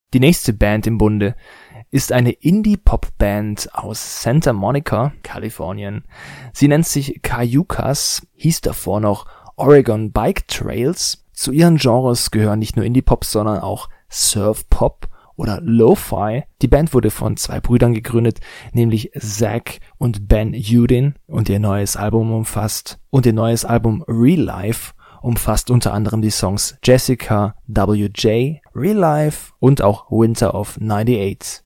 Die nächste Band im Bunde ist eine Indie-Pop-Band aus Santa Monica, Kalifornien. Sie nennt sich Cayucas, hieß davor noch Oregon Bike Trails. Zu ihren Genres gehören nicht nur Indie-Pop, sondern auch Surf-Pop oder Lo-Fi. Die Band wurde von 2 Brüdern gegründet, nämlich Zach und Ben Udin, und ihr neues Album Real Life umfasst unter anderem die Songs Jessica WJ, Real Life und auch Winter of '98.